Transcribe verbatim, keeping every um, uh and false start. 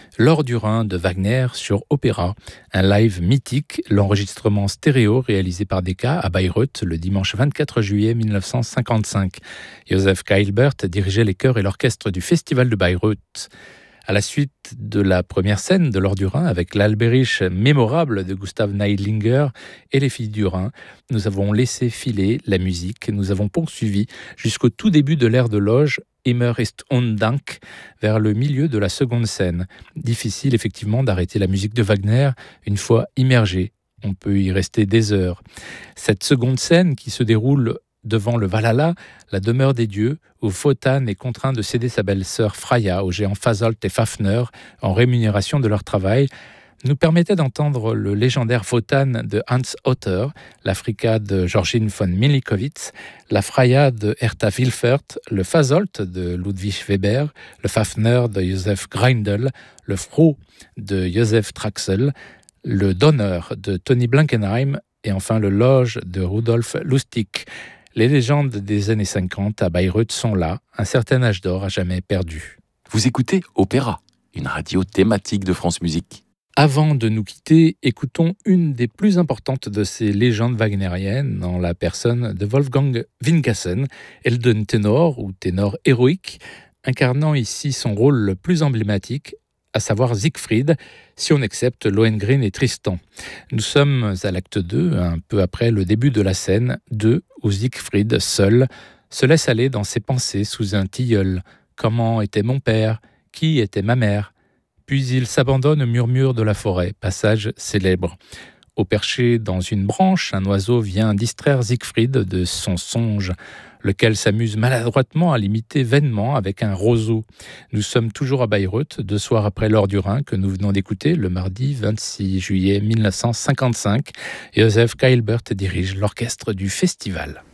L'Or du Rhin de Wagner sur Opéra, un live mythique, l'enregistrement stéréo réalisé par Decca à Bayreuth le dimanche vingt-quatre juillet mille neuf cent cinquante-cinq. Joseph Keilbert dirigeait les chœurs et l'orchestre du Festival de Bayreuth. À la suite de la première scène de l'Or du Rhin avec l'Alberich mémorable de Gustav Neidlinger et les Filles du Rhin, nous avons laissé filer la musique, nous avons poursuivi jusqu'au tout début de l'ère de loge Immer ist Undank, vers le milieu de la seconde scène. Difficile effectivement d'arrêter la musique de Wagner une fois immergé. On peut y rester des heures. Cette seconde scène qui se déroule devant le Valhalla, la demeure des dieux, où Wotan est contraint de céder sa belle-sœur Freya aux géants Fasolt et Fafner en rémunération de leur travail, nous permettait d'entendre le légendaire Wotan de Hans Otter, l'Afrika de Georgine von Milikowitz, la Freya de Hertha Wilfert, le Fasolt de Ludwig Weber, le Fafner de Joseph Greindl, le Frau de Joseph Traxel, le Donner de Tony Blankenheim et enfin le Loge de Rudolf Lustig. Les légendes des années cinquante à Bayreuth sont là, un certain âge d'or à jamais perdu. Vous écoutez Opéra, une radio thématique de France Musique. Avant de nous quitter, écoutons une des plus importantes de ces légendes wagnériennes dans la personne de Wolfgang Wingassen, Helden Ténor ou ténor héroïque, incarnant ici son rôle le plus emblématique, à savoir Siegfried, si on accepte Lohengrin et Tristan. Nous sommes à l'acte deux, un peu après le début de la scène deux, où Siegfried, seul, se laisse aller dans ses pensées sous un tilleul. Comment était mon père? Qui était ma mère? Puis il s'abandonne au murmure de la forêt, passage célèbre. Au perché dans une branche, un oiseau vient distraire Siegfried de son songe, lequel s'amuse maladroitement à l'imiter vainement avec un roseau. Nous sommes toujours à Bayreuth, deux soirs après l'Or du Rhin que nous venons d'écouter, le mardi vingt-six juillet mille neuf cent cinquante-cinq. Joseph Keilbert dirige l'orchestre du festival.